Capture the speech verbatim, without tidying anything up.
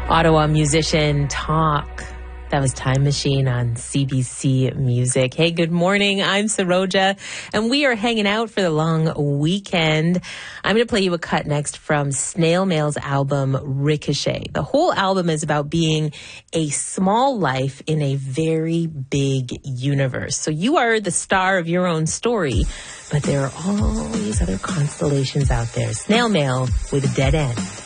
Ottawa musician Talk. That was Time Machine on C B C Music. Hey, good morning. I'm Saroja, and we are hanging out for the long weekend. I'm going to play you a cut next from Snail Mail's album, Ricochet. The whole album is about being a small life in a very big universe. So you are the star of your own story, but there are all these other constellations out there. Snail Mail with a dead end.